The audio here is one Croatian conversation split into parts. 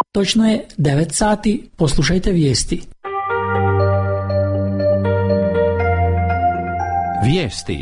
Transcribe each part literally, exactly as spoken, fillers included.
Točno je devet sati, poslušajte vijesti. Vijesti.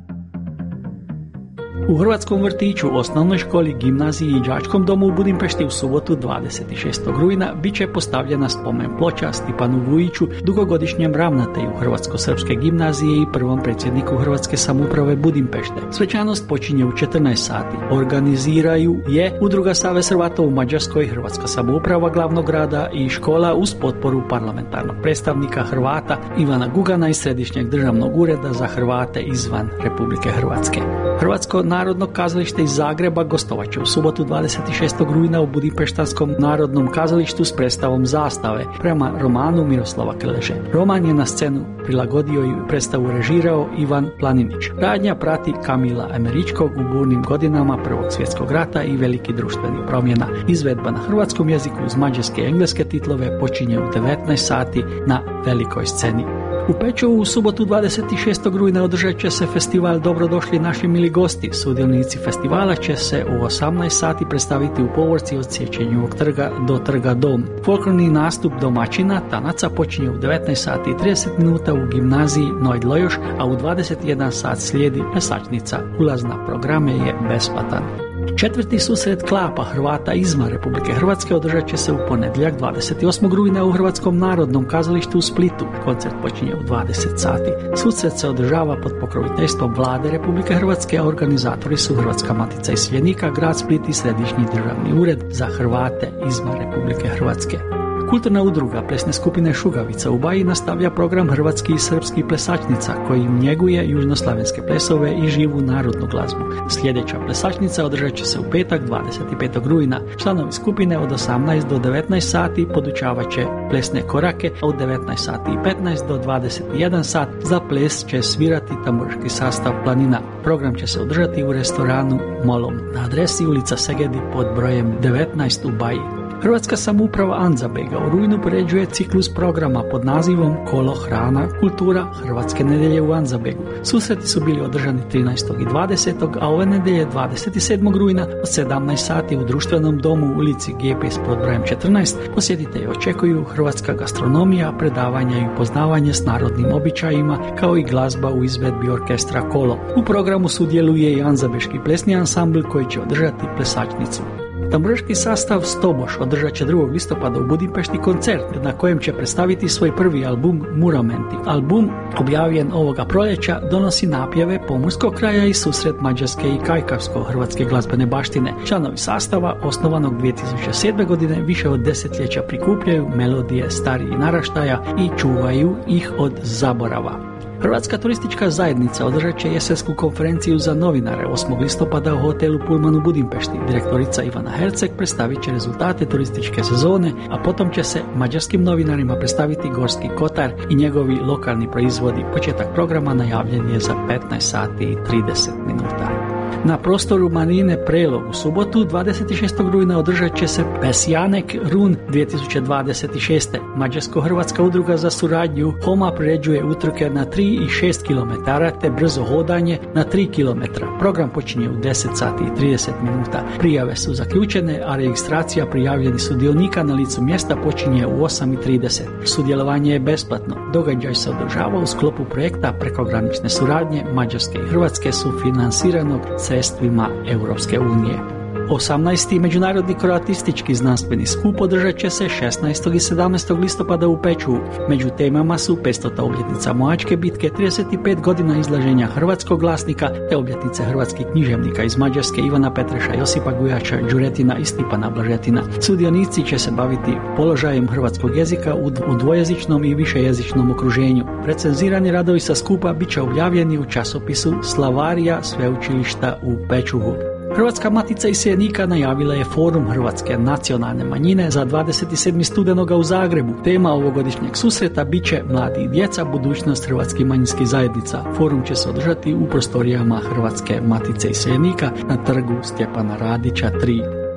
U Hrvatskom vrtiću, osnovnoj školi, gimnaziji i đačkom domu u Budimpešti u subotu dvadeset šestog rujna bit će postavljena spomen ploča Stipanu Vujiću, dugogodišnjem ravnatelju Hrvatsko-srpske gimnazije i prvom predsjedniku Hrvatske samouprave Budimpešte. Svečanost počinje u četrnaest sati. Organiziraju je Udruga Savez Hrvata u Mađarskoj, Hrvatska samouprava glavnog grada i škola uz potporu parlamentarnog predstavnika Hrvata Ivana Gugana iz Središnjeg državnog ureda za Hrvate izvan Republike Hrvatske. Hrvatsko Narodno kazalište iz Zagreba gostovat će u subotu dvadeset šestog rujna u Budimpeštanskom narodnom kazalištu s predstavom Zastave prema romanu Miroslava Krleže. Roman je na scenu prilagodio i predstavu režirao Ivan Planinić. Radnja prati Kamila Emeričkog u burnim godinama Prvog svjetskog rata i veliki društveni promjena. Izvedba na hrvatskom jeziku uz mađarske i engleske titlove počinje u devetnaest sati na velikoj sceni. U Pečuhu u subotu dvadeset šestog rujna održat će se festival Dobrodošli naši mili gosti. Sudjelnici festivala će se u osamnaest sati predstaviti u povorci od Sjećenjevog trga do trga Dom. Folklorni nastup domaćina Tanaca počinje u devetnaest sati i trideset minuta u gimnaziji Nojd Lojoš, a u dvadeset jedan sat slijedi plesačnica. Ulaz na programe je besplatan. Četvrti susret klapa Hrvata izvan Republike Hrvatske održat će se u ponedjeljak dvadeset osmog rujna u Hrvatskom narodnom kazalištu u Splitu. Koncert počinje u dvadeset sati. Susret se održava pod pokroviteljstvom Vlade Republike Hrvatske, a organizatori su Hrvatska matica iseljenika, grad Split i Središnji državni ured za Hrvate izvan Republike Hrvatske. Kulturna udruga plesne skupine Šugavica u Baji nastavlja program hrvatski i srpski plesačnica koji njeguje južnoslavenske plesove i živu narodnu glazbu. Sljedeća plesačnica održat će se u petak dvadeset petog rujna. Članovi skupine od osamnaest do devetnaest sati podučavat će plesne korake, a od devetnaest sati i petnaest do dvadeset jedan sat za ples će svirati tamburaški sastav Planina. Program će se održati u restoranu Molom na adresi ulica Segedi pod brojem devetnaest u Baji. Hrvatska samouprava Anzabega u rujnu priređuje ciklus programa pod nazivom Kolo, hrana, kultura, Hrvatske nedjelje u Anzabegu. Susreti su bili održani trinaestog i dvadesetog a ove nedjelje dvadeset sedmog rujna od sedamnaest sati u društvenom domu u ulici G P S pod brojem četrnaest. Posjetitelji očekuju hrvatska gastronomija, predavanja i upoznavanje s narodnim običajima, kao i glazba u izvedbi orkestra Kolo. U programu sudjeluje i Anzabeški plesni ansambl koji će održati plesačnicu. Tamburaški sastav Stoboš održat će drugog listopada u Budimpešti koncert na kojem će predstaviti svoj prvi album Muramenti. Album, objavljen ovoga proljeća, donosi napjeve pomorskog kraja i susret mađarske i kajkavsko-hrvatske glazbene baštine. Članovi sastava, osnovanog dvije tisuće sedme godine, više od desetljeća prikupljaju melodije starijih naraštaja i čuvaju ih od zaborava. Hrvatska turistička zajednica održat će jesensku konferenciju za novinare osmog listopada u hotelu Pullman u Budimpešti. Direktorica Ivana Herceg predstavit će rezultate turističke sezone, a potom će se mađarskim novinarima predstaviti Gorski kotar i njegovi lokalni proizvodi. Početak programa najavljen je za petnaest sati i trideset minuta. Na prostoru Marine Prelog u subotu dvadeset šestog rujna održat će se Pesjanek Run dvije tisuće dvadeset šeste. Mađarsko-hrvatska udruga za suradnju Homa priređuje utrke na tri i šest kilometara te brzo hodanje na tri kilometra. Program počinje u deset sati i trideset minuta. Prijave su zaključene, a registracija prijavljenih sudionika na licu mjesta počinje u osam i trideset. Sudjelovanje je besplatno. Događaj se održava u sklopu projekta prekogranične suradnje Mađarske i Hrvatske sufinansiranog sredstvima Europske unije. osamnaesti. Međunarodni kroatistički znanstveni skup održat će se šesnaestog i sedamnaestog listopada u Pečuhu. Među temama su petstota obljetnica Mohačke bitke, trideset pet godina izlaženja hrvatskog glasnika te obljetnice hrvatskih književnika iz Mađarske Ivana Petreša, Josipa Gujača, Đuretina i Stipana Blažetina. Sudionici će se baviti položajem hrvatskog jezika u dvojezičnom i višejezičnom okruženju. Recenzirani radovi sa skupa bit će objavljeni u časopisu Slavarija sveučilišta u Pečuhu. Hrvatska matica iseljenika najavila je forum Hrvatske nacionalne manjine za dvadeset sedmog studenoga u Zagrebu. Tema ovogodišnjeg susreta bit će Mladi i djeca, budućnost hrvatskih manjinskih zajednica. Forum će se održati u prostorijama Hrvatske matice iseljenika na trgu Stjepana Radića tri.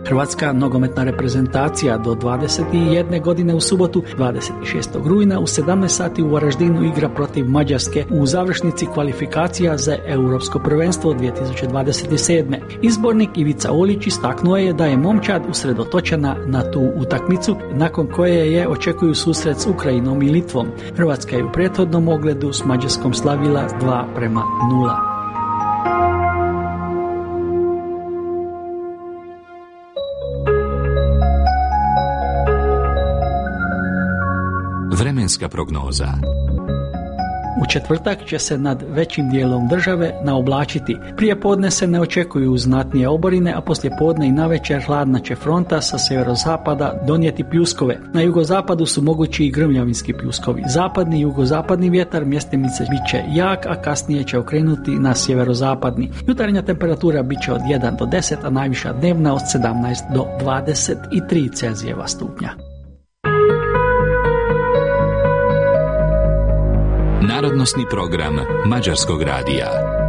Hrvatska nogometna reprezentacija do dvadeset jedne godine u subotu dvadeset šestog rujna u sedamnaest sati u Varaždinu igra protiv Mađarske u završnici kvalifikacija za Europsko prvenstvo dvije tisuće dvadeset sedme. Izbornik Ivica Olić istaknuo je da je momčad usredotočena na tu utakmicu, nakon koje je očekuju susret s Ukrajinom i Litvom. Hrvatska je u prethodnom ogledu s Mađarskom slavila dva prema nula. Vremenska prognoza. U četvrtak će se nad većim dijelom države naoblačiti. Prije podne se ne očekuju znatnije oborine, a poslije podne i navečer hladna će fronta sa sjeverozapada donijeti pljuskove. Na jugozapadu su mogući i grmljavinski pljuskovi. Zapadni i jugozapadni vjetar mjestimice bit će jak, a kasnije će okrenuti na sjeverozapadni. Jutarnja temperatura bit će od jedan do deset, a najviša dnevna od sedamnaest do dvadeset tri Celzijeva stupnja. Narodnosni program Mađarskog radija.